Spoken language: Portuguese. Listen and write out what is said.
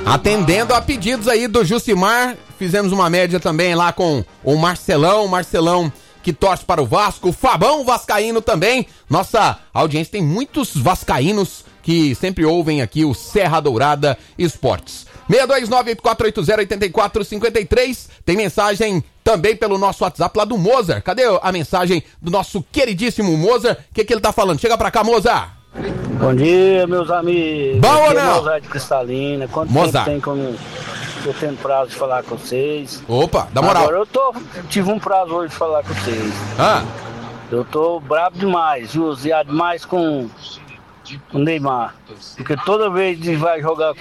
Atendendo a pedidos aí do Jucimar, fizemos uma média também lá com o Marcelão que torce para o Vasco, o Fabão vascaíno também. Nossa audiência tem muitos vascaínos que sempre ouvem aqui o Serra Dourada Esportes. 629-8480-8453. Tem mensagem também pelo nosso WhatsApp lá do Mozart. Cadê a mensagem do nosso queridíssimo Mozart? O que ele tá falando? Chega pra cá, Mozart. Bom dia, meus amigos. Bom ou não? Mozart de Cristalina. Quanto Mozart. tempo tem que eu não tô tendo prazo de falar com vocês? Opa, dá moral. Agora tive um prazo hoje de falar com vocês. Eu tô brabo demais, judiado demais com o Neymar. Porque toda vez que vai jogar